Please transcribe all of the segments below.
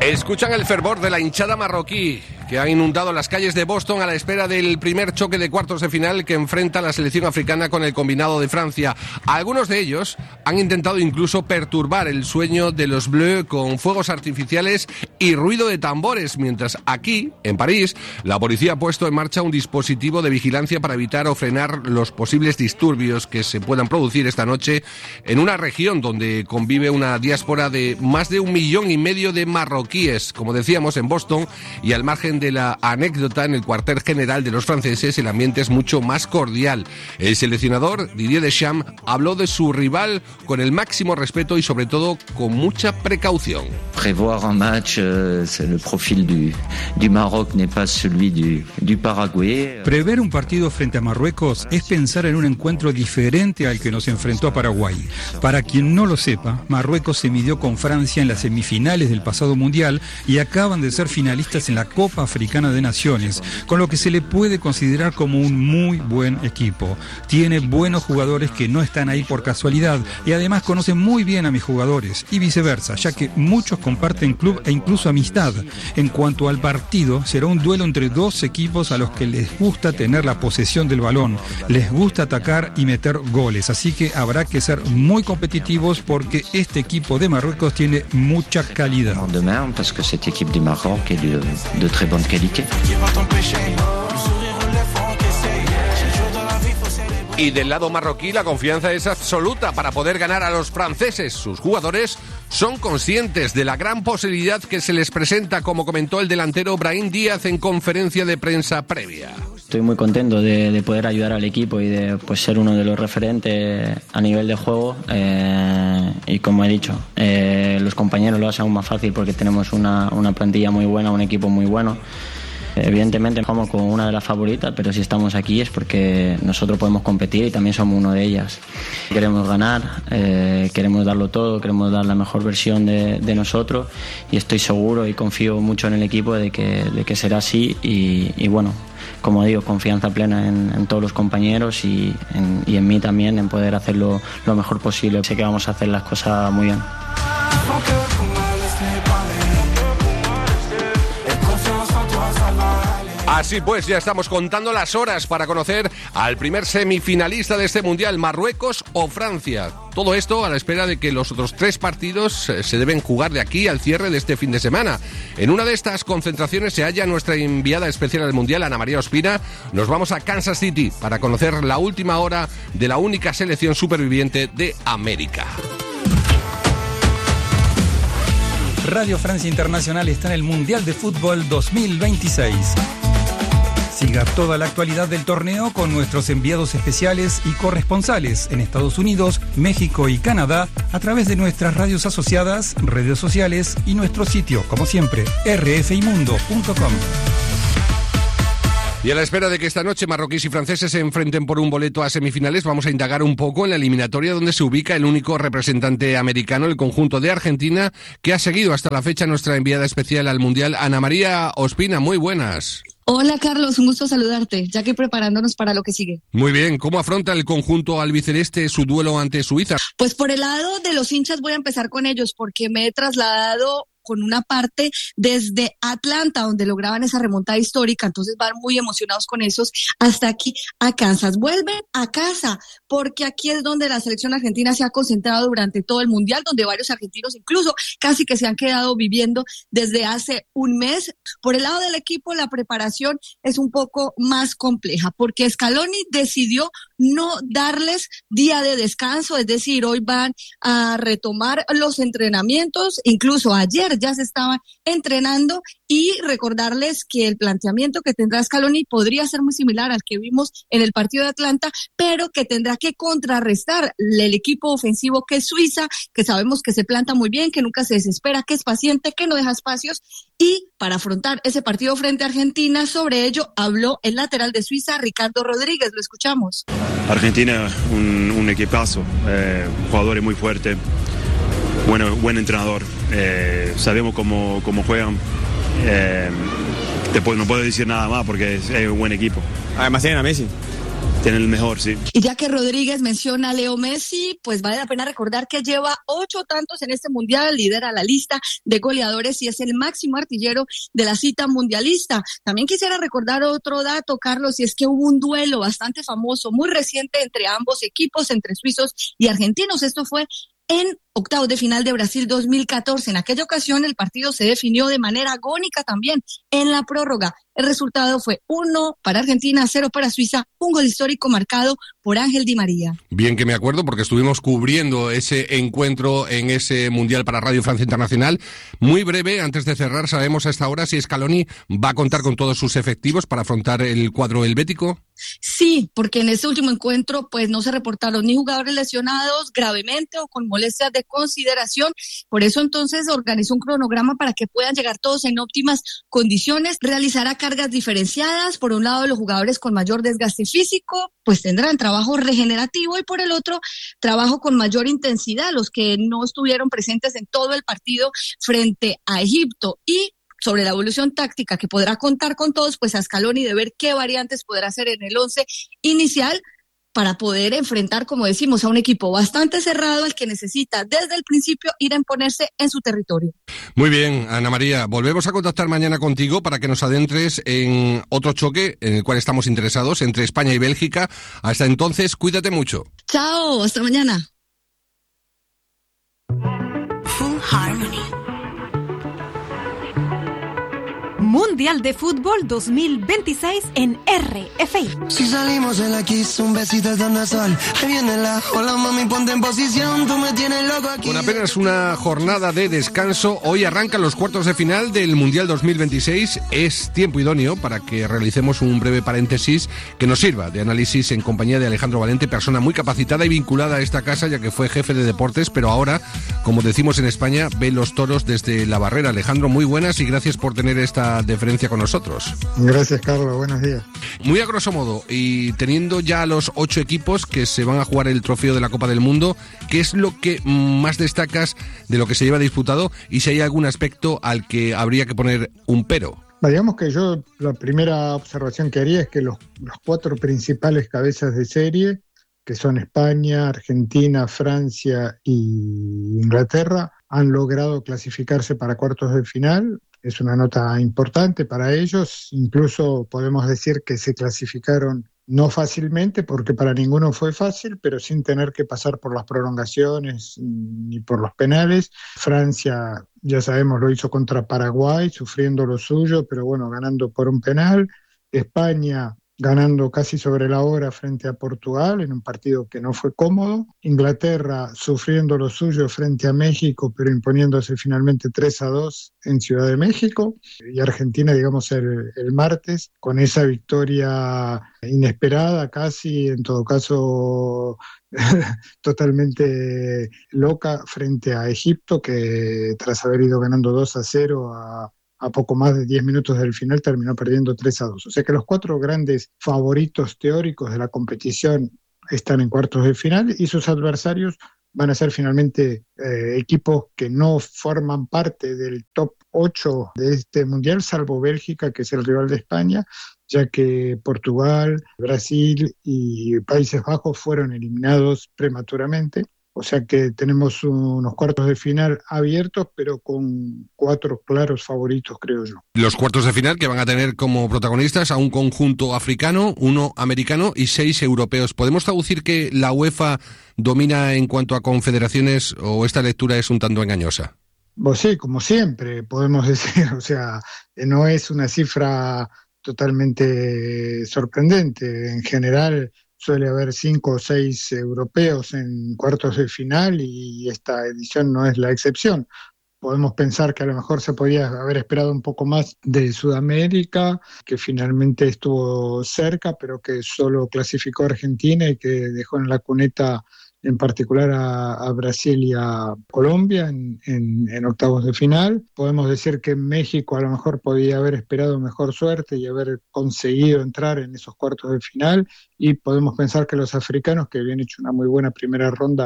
Escuchan el fervor de la hinchada marroquí que ha inundado las calles de Boston a la espera del primer choque de cuartos de final que enfrenta la selección africana con el combinado de Francia. Algunos de ellos han intentado incluso perturbar el sueño de los Bleus con fuegos artificiales y ruido de tambores, mientras aquí, en París, la policía ha puesto en marcha un dispositivo de vigilancia para evitar o frenar los posibles disturbios que se puedan producir esta noche en una región donde convive una diáspora de más de 1,5 millones de marroquíes. Como decíamos, en Boston, y al margen de la anécdota, en el cuartel general de los franceses el ambiente es mucho más cordial. El seleccionador Didier Deschamps habló de su rival con el máximo respeto y sobre todo con mucha precaución. Prévoir un match, el profil du Maroc n'est pas celui du Paraguay. Prever un partido frente a Marruecos es pensar en un encuentro diferente al que nos enfrentó a Paraguay. Para quien no lo sepa, Marruecos se midió con Francia en las semifinales del pasado Mundial y acaban de ser finalistas en la Copa Africana de Naciones, con lo que se le puede considerar como un muy buen equipo. Tiene buenos jugadores que no están ahí por casualidad y además conocen muy bien a mis jugadores y viceversa, ya que muchos comparten club e incluso amistad. En cuanto al partido, será un duelo entre dos equipos a los que les gusta tener la posesión del balón, les gusta atacar y meter goles, así que habrá que ser muy competitivos porque este equipo de Marruecos tiene mucha calidad. Demain, parce que cette équipe du Maroc est de très bonne qualité. Y del lado marroquí la confianza es absoluta para poder ganar a los franceses. Sus jugadores son conscientes de la gran posibilidad que se les presenta, como comentó el delantero Brahim Díaz en conferencia de prensa previa. Estoy muy contento de poder ayudar al equipo y de ser uno de los referentes a nivel de juego. Y como he dicho, los compañeros lo hacen aún más fácil porque tenemos una plantilla muy buena, un equipo muy bueno. Evidentemente jugamos con una de las favoritas, pero si estamos aquí es porque nosotros podemos competir y también somos uno de ellas. Queremos ganar, queremos darlo todo, queremos dar la mejor versión de nosotros y estoy seguro y confío mucho en el equipo de que será así y bueno, como digo, confianza plena en todos los compañeros y en mí también, en poder hacerlo lo mejor posible. Sé que vamos a hacer las cosas muy bien. Así pues, ya estamos contando las horas para conocer al primer semifinalista de este Mundial, Marruecos o Francia. Todo esto a la espera de que los otros 3 partidos se deben jugar de aquí al cierre de este fin de semana. En una de estas concentraciones se halla nuestra enviada especial al Mundial, Ana María Ospina. Nos vamos a Kansas City para conocer la última hora de la única selección superviviente de América. Radio Francia Internacional está en el Mundial de Fútbol 2026. Siga toda la actualidad del torneo con nuestros enviados especiales y corresponsales en Estados Unidos, México y Canadá a través de nuestras radios asociadas, redes sociales y nuestro sitio, como siempre, rfimundo.com. Y a la espera de que esta noche marroquíes y franceses se enfrenten por un boleto a semifinales, vamos a indagar un poco en la eliminatoria donde se ubica el único representante americano, el conjunto de Argentina, que ha seguido hasta la fecha nuestra enviada especial al Mundial, Ana María Ospina. Muy buenas. Hola Carlos, un gusto saludarte, ya que preparándonos para lo que sigue. Muy bien, ¿cómo afronta el conjunto albiceleste su duelo ante Suiza? Pues por el lado de los hinchas voy a empezar con ellos, porque me he trasladado con una parte desde Atlanta, donde lograban esa remontada histórica, entonces van muy emocionados con esos, hasta aquí a Kansas. Vuelven a casa, porque aquí es donde la selección argentina se ha concentrado durante todo el Mundial, donde varios argentinos incluso casi que se han quedado viviendo desde hace un mes. Por el lado del equipo, la preparación es un poco más compleja, porque Scaloni decidió no darles día de descanso, es decir, hoy van a retomar los entrenamientos, incluso ayer ya se estaban entrenando, y recordarles que el planteamiento que tendrá Scaloni podría ser muy similar al que vimos en el partido de Atlanta, pero que tendrá que contrarrestar el equipo ofensivo que es Suiza, que sabemos que se planta muy bien, que nunca se desespera, que es paciente, que no deja espacios, y para afrontar ese partido frente a Argentina, sobre ello habló el lateral de Suiza, Ricardo Rodríguez. Lo escuchamos. Argentina, un equipazo, jugadores muy fuertes, buen entrenador, sabemos cómo juegan, no puedo decir nada más porque es un buen equipo. Además tienen a Messi. tener el mejor, sí. Y ya que Rodríguez menciona a Leo Messi, pues vale la pena recordar que lleva 8 tantos en este mundial, lidera la lista de goleadores y es el máximo artillero de la cita mundialista. También quisiera recordar otro dato, Carlos, y es que hubo un duelo bastante famoso, muy reciente entre ambos equipos, entre suizos y argentinos. Esto fue en octavos de final de Brasil 2014. En aquella ocasión el partido se definió de manera agónica también en la prórroga. El resultado fue 1 para Argentina, 0 para Suiza, un gol histórico marcado por Ángel Di María. Bien que me acuerdo porque estuvimos cubriendo ese encuentro en ese Mundial para Radio Francia Internacional. Muy breve, antes de cerrar, sabemos a esta hora si Scaloni va a contar con todos sus efectivos para afrontar el cuadro helvético. Sí, porque en este último encuentro pues no se reportaron ni jugadores lesionados gravemente o con molestias de consideración. Por eso entonces organizó un cronograma para que puedan llegar todos en óptimas condiciones. Realizará cargas diferenciadas. Por un lado, los jugadores con mayor desgaste físico pues tendrán trabajo regenerativo y por el otro, trabajo con mayor intensidad, los que no estuvieron presentes en todo el partido frente a Egipto. Y sobre la evolución táctica que podrá contar con todos, pues a Scaloni de ver qué variantes podrá hacer en el 11 inicial para poder enfrentar, como decimos, a un equipo bastante cerrado al que necesita desde el principio ir a imponerse en su territorio. Muy bien, Ana María, volvemos a contactar mañana contigo para que nos adentres en otro choque en el cual estamos interesados entre España y Bélgica. Hasta entonces, cuídate mucho. Chao, hasta mañana. Full Harmony. Mundial de Fútbol 2026 en RFI. Si salimos en la Kiss, un besito de sol. Ahí viene la hola mami, ponte en posición, tú me tienes loco aquí. Con apenas una jornada de descanso, hoy arrancan los cuartos de final del Mundial 2026. Es tiempo idóneo para que realicemos un breve paréntesis que nos sirva de análisis en compañía de Alejandro Valente, persona muy capacitada y vinculada a esta casa, ya que fue jefe de deportes, pero ahora, como decimos en España, ve los toros desde la barrera. Alejandro, muy buenas y gracias por tener esta deferencia con nosotros. Gracias, Carlos, buenos días. Muy a grosso modo, y teniendo ya los 8 equipos que se van a jugar el trofeo de la Copa del Mundo, ¿qué es lo que más destacas de lo que se lleva disputado y si hay algún aspecto al que habría que poner un pero? Digamos que yo la primera observación que haría es que los 4 principales cabezas de serie, que son España, Argentina, Francia y Inglaterra, han logrado clasificarse para cuartos de final. Es una nota importante para ellos, incluso podemos decir que se clasificaron no fácilmente, porque para ninguno fue fácil, pero sin tener que pasar por las prolongaciones ni por los penales. Francia, ya sabemos, lo hizo contra Paraguay, sufriendo lo suyo, pero bueno, ganando por un penal. España ganando casi sobre la hora frente a Portugal en un partido que no fue cómodo. Inglaterra sufriendo lo suyo frente a México, pero imponiéndose finalmente 3-2 en Ciudad de México. Y Argentina, digamos, el martes, con esa victoria inesperada casi, en todo caso totalmente loca frente a Egipto, que tras haber ido ganando 2-0 a poco más de 10 minutos del final terminó perdiendo 3-2. O sea que los 4 grandes favoritos teóricos de la competición están en cuartos de final y sus adversarios van a ser finalmente equipos que no forman parte del top 8 de este mundial, salvo Bélgica, que es el rival de España, ya que Portugal, Brasil y Países Bajos fueron eliminados prematuramente. O sea que tenemos unos cuartos de final abiertos, pero con 4 claros favoritos, creo yo. Los cuartos de final que van a tener como protagonistas a un conjunto africano, 1 americano y 6 europeos. ¿Podemos traducir que la UEFA domina en cuanto a confederaciones o esta lectura es un tanto engañosa? Pues sí, como siempre, podemos decir. O sea, no es una cifra totalmente sorprendente. En general suele haber 5 o 6 europeos en cuartos de final y esta edición no es la excepción. Podemos pensar que a lo mejor se podía haber esperado un poco más de Sudamérica, que finalmente estuvo cerca, pero que solo clasificó a Argentina y que dejó en la cuneta en particular a Brasil y a Colombia en octavos de final. Podemos decir que México a lo mejor podía haber esperado mejor suerte y haber conseguido entrar en esos cuartos de final, y podemos pensar que los africanos, que habían hecho una muy buena primera ronda,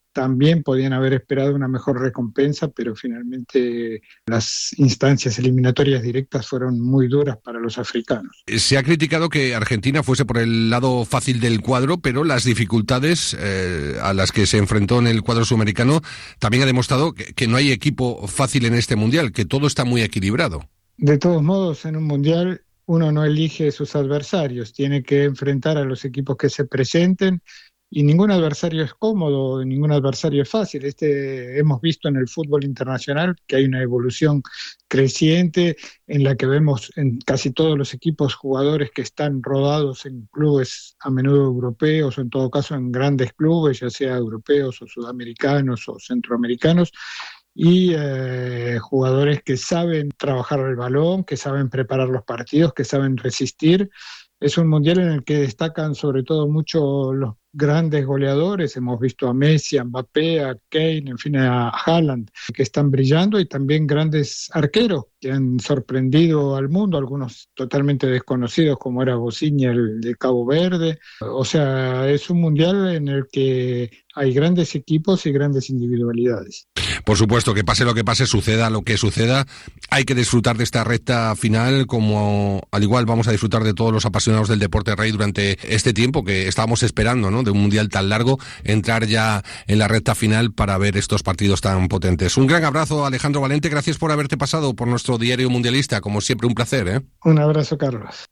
también podían haber esperado una mejor recompensa, pero finalmente las instancias eliminatorias directas fueron muy duras para los africanos. Se ha criticado que Argentina fuese por el lado fácil del cuadro, pero las dificultades a las que se enfrentó en el cuadro sudamericano también ha demostrado que no hay equipo fácil en este mundial, que todo está muy equilibrado. De todos modos, en un mundial uno no elige sus adversarios, tiene que enfrentar a los equipos que se presenten, y ningún adversario es cómodo, ningún adversario es fácil. Hemos visto en el fútbol internacional que hay una evolución creciente en la que vemos en casi todos los equipos jugadores que están rodados en clubes a menudo europeos, o en todo caso en grandes clubes, ya sea europeos o sudamericanos o centroamericanos, y jugadores que saben trabajar el balón, que saben preparar los partidos, que saben resistir. Es un mundial en el que destacan sobre todo mucho los grandes goleadores. Hemos visto a Messi, a Mbappé, a Kane, en fin, a Haaland, que están brillando, y también grandes arqueros que han sorprendido al mundo, algunos totalmente desconocidos como era Bosinha, el de Cabo Verde. O sea, es un mundial en el que hay grandes equipos y grandes individualidades. Por supuesto, que pase lo que pase, suceda lo que suceda, hay que disfrutar de esta recta final, como al igual vamos a disfrutar de todos los apasionados del deporte rey durante este tiempo que estábamos esperando, ¿no?, de un mundial tan largo, entrar ya en la recta final para ver estos partidos tan potentes. Un gran abrazo, Alejandro Valente, gracias por haberte pasado por nuestro diario mundialista, como siempre un placer, ¿eh? Un abrazo, Carlos.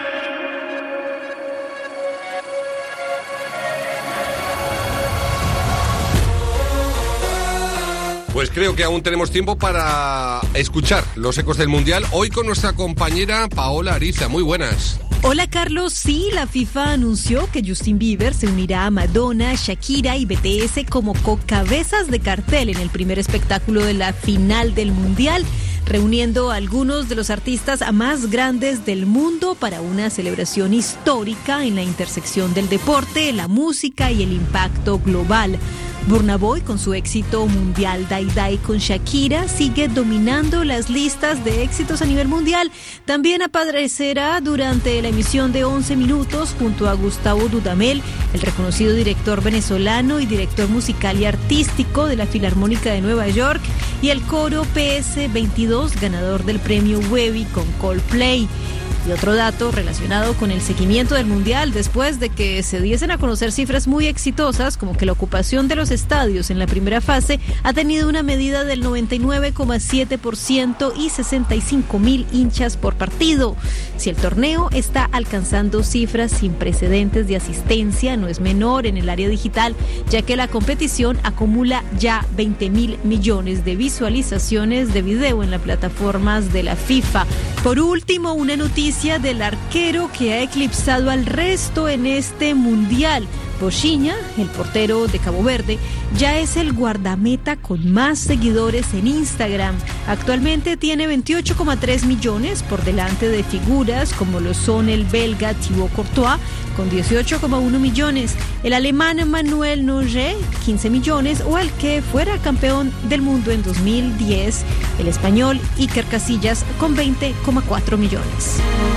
Pues creo que aún tenemos tiempo para escuchar los ecos del Mundial, hoy con nuestra compañera Paola Ariza. Muy buenas. Hola Carlos, sí, la FIFA anunció que Justin Bieber se unirá a Madonna, Shakira y BTS como co-cabezas de cartel en el primer espectáculo de la final del Mundial, reuniendo a algunos de los artistas más grandes del mundo para una celebración histórica en la intersección del deporte, la música y el impacto global. Burna Boy, con su éxito mundial Die Die con Shakira, sigue dominando las listas de éxitos a nivel mundial. También aparecerá durante la emisión de 11 minutos junto a Gustavo Dudamel, el reconocido director venezolano y director musical y artístico de la Filarmónica de Nueva York, y el coro PS22, ganador del premio Webby con Coldplay. Y otro dato relacionado con el seguimiento del Mundial, después de que se diesen a conocer cifras muy exitosas, como que la ocupación de los estadios en la primera fase ha tenido una medida del 99,7% y 65,000 hinchas por partido. Si el torneo está alcanzando cifras sin precedentes de asistencia, no es menor en el área digital, ya que la competición acumula ya 20,000 millones de visualizaciones de video en las plataformas de la FIFA. Por último, una noticia del arquero que ha eclipsado al resto en este mundial. Bosinha, el portero de Cabo Verde, ya es el guardameta con más seguidores en Instagram. Actualmente tiene 28,3 millones por delante de figuras como lo son el belga Thibaut Courtois con 18,1 millones, el alemán Manuel Neuer 15 millones o el que fuera campeón del mundo en 2010, el español Iker Casillas con 20,4 millones.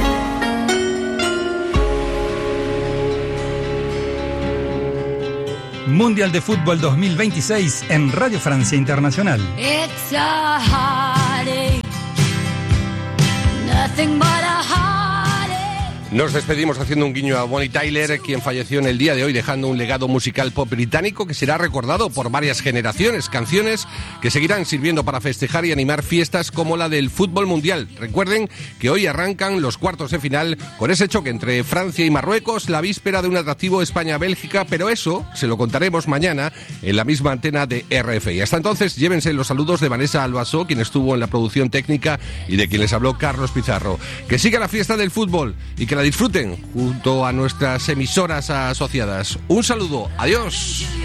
Mundial de Fútbol 2026 en Radio Francia Internacional. It's a heartache, nothing but a heartache. Nos despedimos haciendo un guiño a Bonnie Tyler, quien falleció en el día de hoy dejando un legado musical pop británico que será recordado por varias generaciones, canciones que seguirán sirviendo para festejar y animar fiestas como la del fútbol mundial. Recuerden que hoy arrancan los cuartos de final con ese choque entre Francia y Marruecos, la víspera de un atractivo España-Bélgica, pero eso se lo contaremos mañana en la misma antena de RFI. Hasta entonces, llévense los saludos de Vanessa Albasó, quien estuvo en la producción técnica, y de quien les habló Carlos Pizarro. Que siga la fiesta del fútbol y que la disfruten junto a nuestras emisoras asociadas. Un saludo, adiós.